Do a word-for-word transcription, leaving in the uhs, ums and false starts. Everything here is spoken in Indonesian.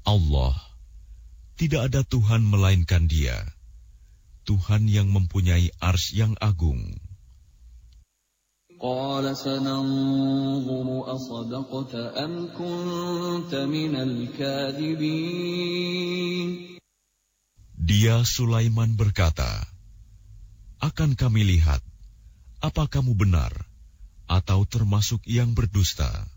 Allah, tidak ada Tuhan melainkan Dia, Tuhan yang mempunyai arsy yang agung. قال سننظر أصدقت أم كنت من الكاذبين. Dia Sulaiman berkata, akan kami lihat, apa kamu benar atau termasuk yang berdusta.